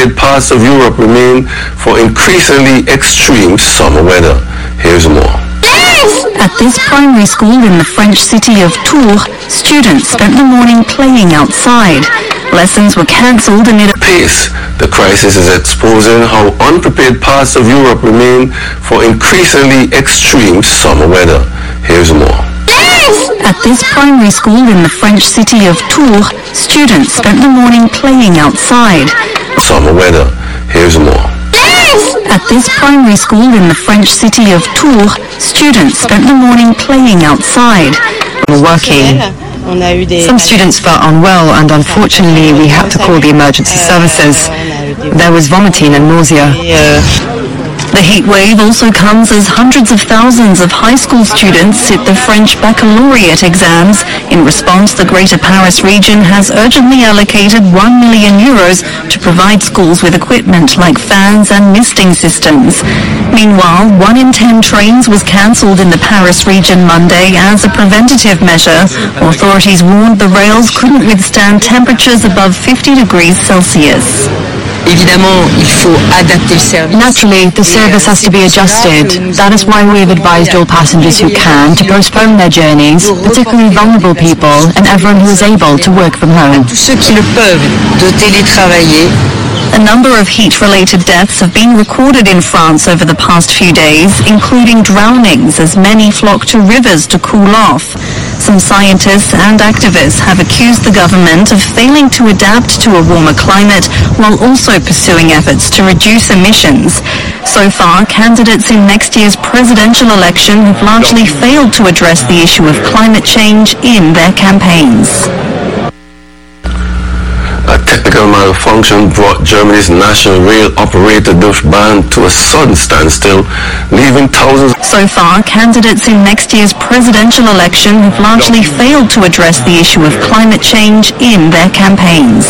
unprepared parts of Europe remain for increasingly extreme summer weather. Here's more. At this primary school in the French city of Tours, students spent the morning playing outside. Lessons were cancelled amid a pace. The crisis is exposing how unprepared parts of Europe remain for increasingly extreme summer weather. Here's more. At this primary school in the French city of Tours, students spent the morning playing outside. Summer weather. Here's more. At this primary school in the French city of Tours, students spent the morning playing outside. Working. Some students felt unwell and unfortunately we had to call the emergency services. There was vomiting and nausea. The heat wave also comes as hundreds of thousands of high school students sit the French baccalaureate exams. In response, the Greater Paris region has urgently allocated €1 million to provide schools with equipment like fans and misting systems. Meanwhile, 1 in 10 trains was cancelled in the Paris region Monday as a preventative measure. Authorities warned the rails couldn't withstand temperatures above 50 degrees Celsius. Naturally, the service has to be adjusted. That is why we have advised all passengers who can to postpone their journeys, particularly vulnerable people and everyone who is able to work from home. A number of heat-related deaths have been recorded in France over the past few days, including drownings as many flock to rivers to cool off. Some scientists and activists have accused the government of failing to adapt to a warmer climate while also pursuing efforts to reduce emissions. So far, candidates in next year's presidential election have largely failed to address the issue of climate change in their campaigns. A technical malfunction brought Germany's national rail operator Deutsche Bahn to a sudden standstill, leaving thousands. So far, candidates in next year's presidential election have largely failed to address the issue of climate change in their campaigns.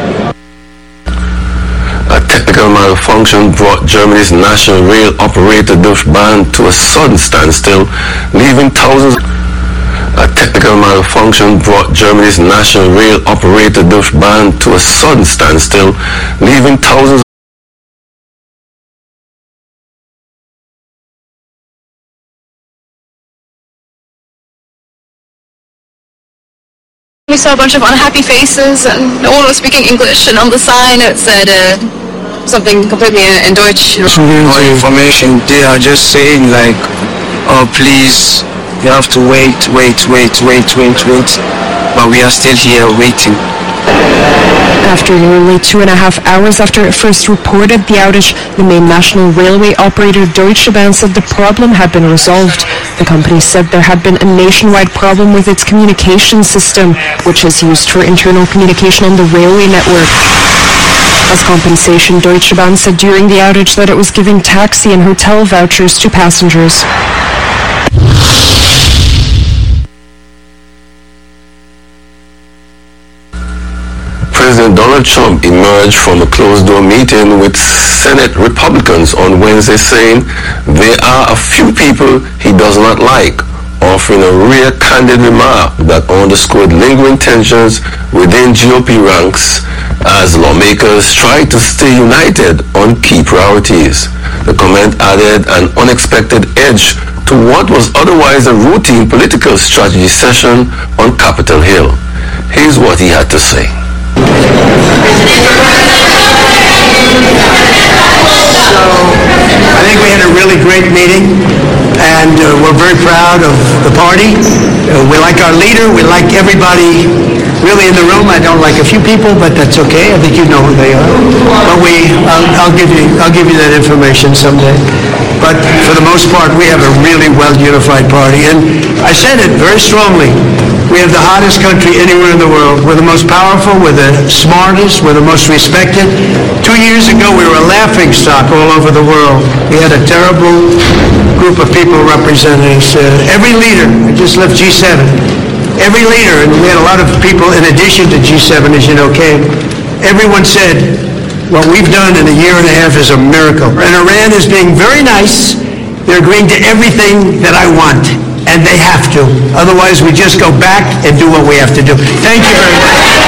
A technical malfunction brought Germany's national rail operator Deutsche Bahn to a sudden standstill, leaving thousands. A technical malfunction brought Germany's national rail operator Deutsche Bahn to a sudden standstill, leaving thousands. We saw a bunch of unhappy faces and no one was speaking English, and on the sign it said something completely in Deutsch. No information, they are just saying like, oh please, you have to wait, but we are still here waiting. After nearly 2.5 hours after it first reported the outage, the main national railway operator Deutsche Bahn said the problem had been resolved. The company said there had been a nationwide problem with its communication system, which is used for internal communication on the railway network. As compensation, Deutsche Bahn said during the outage that it was giving taxi and hotel vouchers to passengers. President Donald Trump emerged from a closed-door meeting with Senate Republicans on Wednesday saying there are a few people he does not like, offering a rare candid remark that underscored lingering tensions within GOP ranks as lawmakers try to stay united on key priorities. The comment added an unexpected edge to what was otherwise a routine political strategy session on Capitol Hill. Here's what he had to say. So I think we had a really great meeting, and we're very proud of the party. We like our leader. We like everybody really in the room. I don't like a few people, but that's okay. I think you know who they are. But I'll give you that information someday. But for the most part, we have a really well-unified party. And I said it very strongly. We have the hottest country anywhere in the world. We're the most powerful. We're the smartest. We're the most respected. 2 years ago, we were a laughingstock all over the world. We had a terrible group of people representing us. Every leader, I just left G7. Every leader, and we had a lot of people in addition to G7, as you know, came. Everyone said, what we've done in a year and a half is a miracle. And Iran is being very nice. They're agreeing to everything that I want. And they have to. Otherwise, we just go back and do what we have to do. Thank you very much.